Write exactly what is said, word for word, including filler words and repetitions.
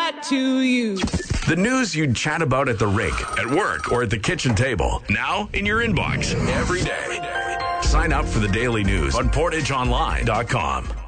that to you. The news you'd chat about at the rink, at work, or at the kitchen table. Now in your inbox every day. Sign up for the daily news on portage online dot com.